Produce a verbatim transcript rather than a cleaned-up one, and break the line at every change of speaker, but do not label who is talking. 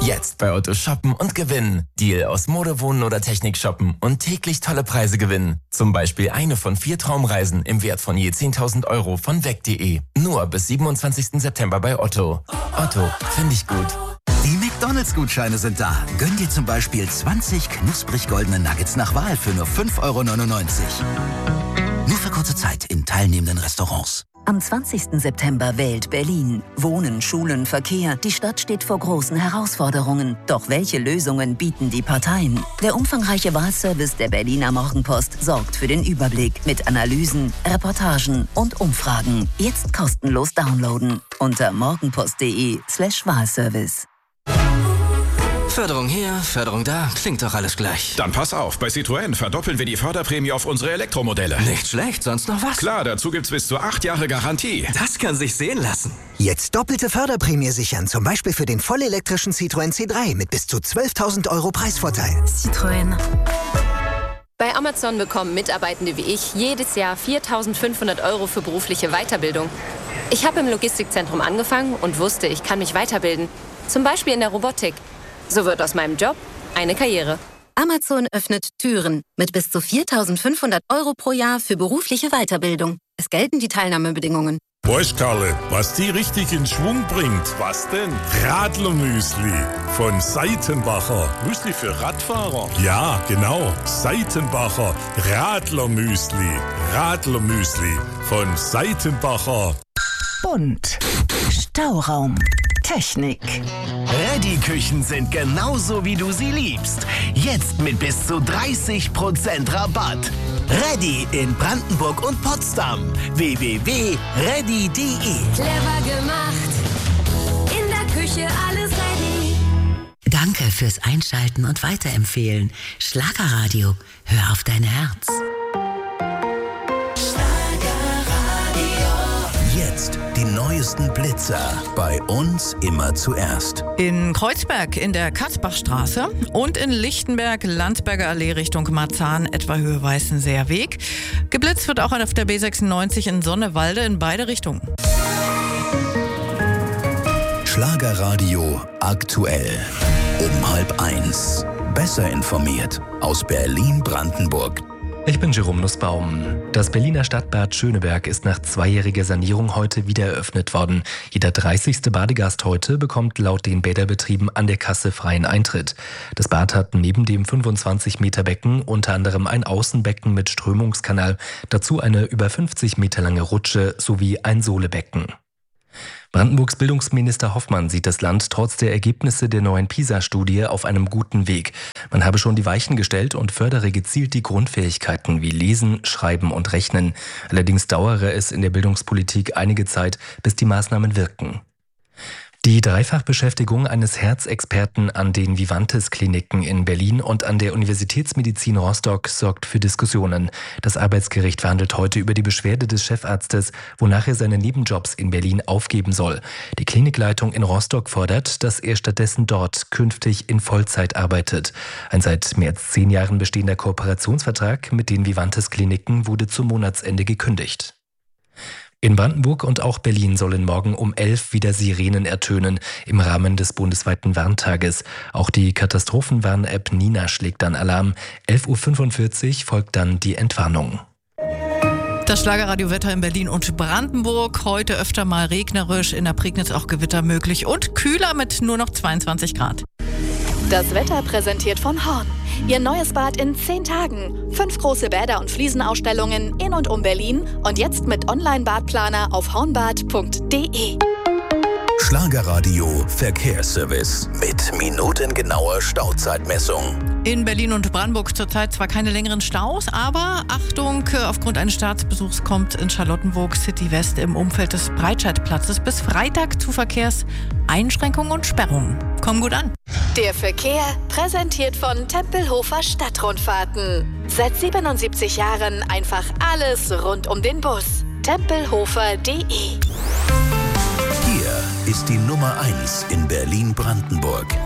Jetzt bei Otto shoppen und gewinnen. Deal aus Mode, Wohnen oder Technik shoppen und täglich tolle Preise gewinnen. Zum Beispiel eine von vier Traumreisen im Wert von je zehntausend Euro von weg punkt de. Nur bis siebenundzwanzigsten September bei Otto. Otto, finde ich gut.
Die McDonalds-Gutscheine sind da. Gönn dir zum Beispiel zwanzig knusprig goldene Nuggets nach Wahl für nur fünf Euro neunundneunzig. Nur für kurze Zeit in teilnehmenden Restaurants.
Am zwanzigsten September wählt Berlin. Wohnen, Schulen, Verkehr. Die Stadt steht vor großen Herausforderungen. Doch welche Lösungen bieten die Parteien? Der umfangreiche Wahlservice der Berliner Morgenpost sorgt für den Überblick mit Analysen, Reportagen und Umfragen. Jetzt kostenlos downloaden unter morgenpost.de slash Wahlservice.
Förderung hier, Förderung da, klingt doch alles gleich.
Dann pass auf, bei Citroën verdoppeln wir die Förderprämie auf unsere Elektromodelle.
Nicht schlecht, sonst noch was?
Klar, dazu gibt's bis zu acht Jahre Garantie.
Das kann sich sehen lassen.
Jetzt doppelte Förderprämie sichern, zum Beispiel für den vollelektrischen Citroën C drei mit bis zu zwölftausend Euro Preisvorteil.
Citroën.
Bei Amazon bekommen Mitarbeitende wie ich jedes Jahr viertausendfünfhundert Euro für berufliche Weiterbildung. Ich habe im Logistikzentrum angefangen und wusste, ich kann mich weiterbilden. Zum Beispiel in der Robotik. So wird aus meinem Job eine Karriere.
Amazon öffnet Türen mit bis zu viertausendfünfhundert Euro pro Jahr für berufliche Weiterbildung. Es gelten die Teilnahmebedingungen.
Bosch, Karle, was die richtig in Schwung bringt. Was denn? Radlermüsli von Seitenbacher. Müsli für Radfahrer? Ja, genau. Seitenbacher Radlermüsli. Radlermüsli von Seitenbacher.
Bunt. Stauraum. Technik.
Reddy-Küchen sind genauso, wie du sie liebst. Jetzt mit bis zu dreißig Prozent Rabatt. Reddy in Brandenburg und Potsdam. w w w punkt reddy punkt de.
Clever gemacht. In der Küche alles ready.
Danke fürs Einschalten und Weiterempfehlen. Schlagerradio. Hör auf dein Herz.
Jetzt die neuesten Blitzer. Bei uns immer zuerst.
In Kreuzberg in der Katzbachstraße und in Lichtenberg, Landsberger Allee Richtung Marzahn, etwa Höhe Weißenseer Weg. Geblitzt wird auch auf der B sechsundneunzig in Sonnewalde in beide Richtungen.
Schlagerradio aktuell. Um halb eins. Besser informiert aus Berlin-Brandenburg.
Ich bin Jerome Nussbaum. Das Berliner Stadtbad Schöneberg ist nach zweijähriger Sanierung heute wieder eröffnet worden. Jeder dreißigste Badegast heute bekommt laut den Bäderbetrieben an der Kasse freien Eintritt. Das Bad hat neben dem fünfundzwanzig Meter Becken unter anderem ein Außenbecken mit Strömungskanal, dazu eine über fünfzig Meter lange Rutsche sowie ein Sohlebecken. Brandenburgs Bildungsminister Hoffmann sieht das Land trotz der Ergebnisse der neuen PISA-Studie auf einem guten Weg. Man habe schon die Weichen gestellt und fördere gezielt die Grundfähigkeiten wie Lesen, Schreiben und Rechnen. Allerdings dauere es in der Bildungspolitik einige Zeit, bis die Maßnahmen wirken. Die Dreifachbeschäftigung eines Herzexperten an den Vivantes-Kliniken in Berlin und an der Universitätsmedizin Rostock sorgt für Diskussionen. Das Arbeitsgericht verhandelt heute über die Beschwerde des Chefarztes, wonach er seine Nebenjobs in Berlin aufgeben soll. Die Klinikleitung in Rostock fordert, dass er stattdessen dort künftig in Vollzeit arbeitet. Ein seit mehr als zehn Jahren bestehender Kooperationsvertrag mit den Vivantes-Kliniken wurde zum Monatsende gekündigt. In Brandenburg und auch Berlin sollen morgen um elf wieder Sirenen ertönen im Rahmen des bundesweiten Warntages. Auch die Katastrophenwarn-App Nina schlägt dann Alarm. elf Uhr fünfundvierzig folgt dann die Entwarnung.
Das Schlagerradiowetter in Berlin und Brandenburg. Heute öfter mal regnerisch, in der Prignitz auch Gewitter möglich und kühler mit nur noch zweiundzwanzig Grad.
Das Wetter präsentiert von Horn. Ihr neues Bad in zehn Tagen. Fünf große Bäder- und Fliesenausstellungen in und um Berlin. Und jetzt mit Online-Badplaner auf hornbad punkt de.
Schlagerradio Verkehrsservice mit minutengenauer Stauzeitmessung.
In Berlin und Brandenburg zurzeit zwar keine längeren Staus, aber Achtung, aufgrund eines Staatsbesuchs kommt in Charlottenburg City West im Umfeld des Breitscheidplatzes bis Freitag zu Verkehrseinschränkungen und Sperrungen. Komm gut an.
Der Verkehr präsentiert von Tempelhofer Stadtrundfahrten. Seit siebenundsiebzig Jahren einfach alles rund um den Bus. tempelhofer punkt de.
Hier ist die Nummer eins in Berlin-Brandenburg.